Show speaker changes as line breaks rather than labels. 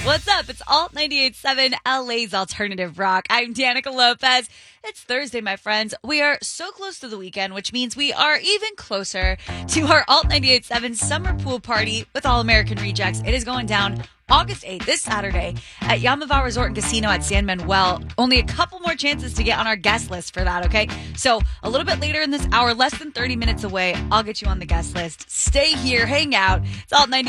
What's up? It's Alt 98.7 LA's Alternative Rock. I'm Danica Lopez. It's Thursday, my friends. We are so close to the weekend, which means we are even closer to our Alt 98.7 Summer Pool Party with All American Rejects. It is going down August 8th, this Saturday, at Yamava Resort and Casino at San Manuel. Only a couple more chances to get on our guest list for that, okay? So a little bit later in this hour, less than 30 minutes away, I'll get you on the guest list. Stay here, hang out. It's Alt 98.